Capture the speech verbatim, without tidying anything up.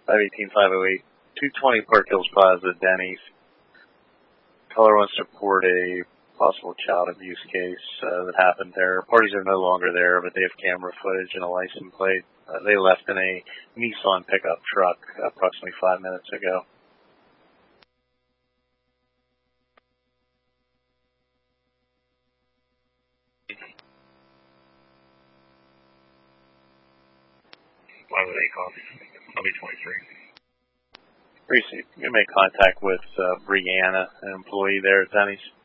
five eighteen five oh eight, two twenty Park Hills Plaza, Denny's. Caller wants to report a possible child abuse case uh, that happened there. Parties are no longer there, but they have camera footage and a license plate. Uh, they left in a Nissan pickup truck approximately five minutes ago. Why would they call me? I'll be twenty-three. Recently, you made contact with uh, Brianna, an employee there at Denny's.